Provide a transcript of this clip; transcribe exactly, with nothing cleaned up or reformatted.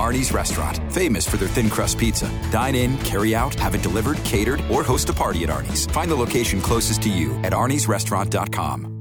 Arnie's Restaurant, famous for their thin crust pizza. Dine in, carry out, have it delivered, catered, or host a party at Arnie's. Find the location closest to you at arnies restaurant dot com.